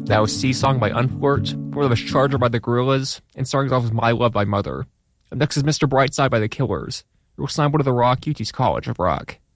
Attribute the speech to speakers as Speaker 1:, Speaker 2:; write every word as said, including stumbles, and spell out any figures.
Speaker 1: That was Sea Song by Unflirt. Before that was Charger by the Gorillaz. And starting off with My Love by Mother. Up next is Mister Brightside by The Killers. We'll sign one of the Rock, U T's College of Rock.